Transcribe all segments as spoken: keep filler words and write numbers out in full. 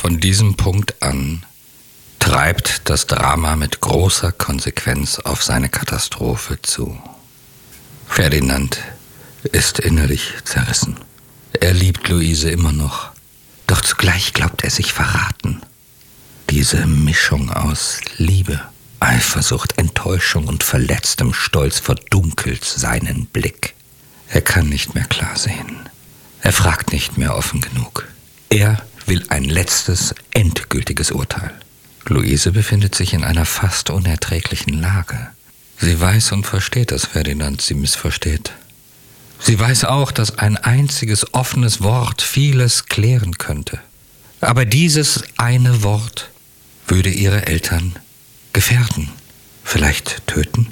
Von diesem Punkt an treibt das Drama mit großer Konsequenz auf seine Katastrophe zu. Ferdinand ist innerlich zerrissen. Er liebt Luise immer noch, doch zugleich glaubt er sich verraten. Diese Mischung aus Liebe, Eifersucht, Enttäuschung und verletztem Stolz verdunkelt seinen Blick. Er kann nicht mehr klar sehen. Er fragt nicht mehr offen genug. Er will ein letztes, endgültiges Urteil. Luise befindet sich in einer fast unerträglichen Lage. Sie weiß und versteht, dass Ferdinand sie missversteht. Sie weiß auch, dass ein einziges offenes Wort vieles klären könnte. Aber dieses eine Wort würde ihre Eltern gefährden, vielleicht töten.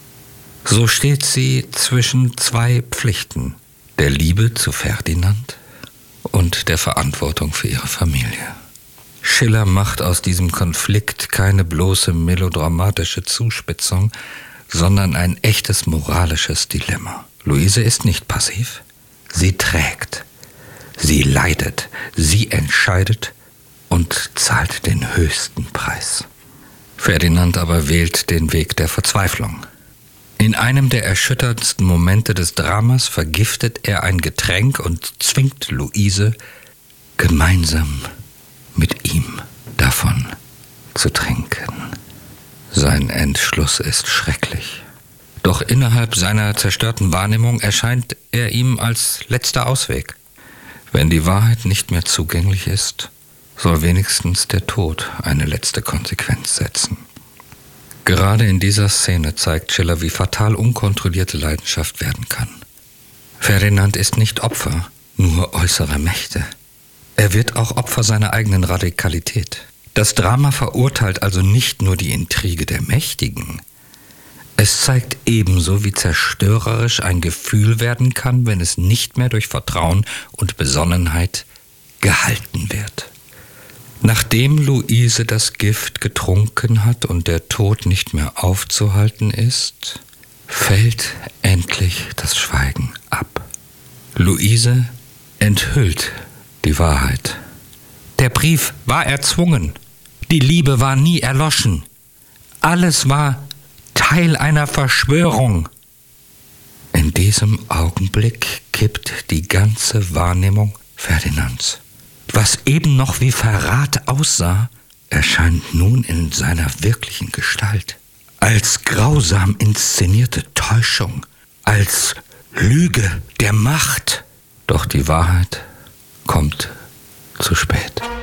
So steht sie zwischen zwei Pflichten, der Liebe zu Ferdinand und der Verantwortung für ihre Familie. Schiller macht aus diesem Konflikt keine bloße melodramatische Zuspitzung, sondern ein echtes moralisches Dilemma. Luise ist nicht passiv, sie trägt, sie leidet, sie entscheidet und zahlt den höchsten Preis. Ferdinand aber wählt den Weg der Verzweiflung. In einem der erschütterndsten Momente des Dramas vergiftet er ein Getränk und zwingt Luise, gemeinsam mit ihm davon zu trinken. Sein Entschluss ist schrecklich. Doch innerhalb seiner zerstörten Wahrnehmung erscheint er ihm als letzter Ausweg. Wenn die Wahrheit nicht mehr zugänglich ist, soll wenigstens der Tod eine letzte Konsequenz setzen. Gerade in dieser Szene zeigt Schiller, wie fatal unkontrollierte Leidenschaft werden kann. Ferdinand ist nicht Opfer nur äußerer Mächte. Er wird auch Opfer seiner eigenen Radikalität. Das Drama verurteilt also nicht nur die Intrige der Mächtigen. Es zeigt ebenso, wie zerstörerisch ein Gefühl werden kann, wenn es nicht mehr durch Vertrauen und Besonnenheit gehalten wird. Nachdem Luise das Gift getrunken hat und der Tod nicht mehr aufzuhalten ist, fällt endlich das Schweigen ab. Luise enthüllt die Wahrheit. Der Brief war erzwungen. Die Liebe war nie erloschen. Alles war Teil einer Verschwörung. In diesem Augenblick kippt die ganze Wahrnehmung Ferdinands. Was eben noch wie Verrat aussah, erscheint nun in seiner wirklichen Gestalt. Als grausam inszenierte Täuschung, als Lüge der Macht. Doch die Wahrheit kommt zu spät.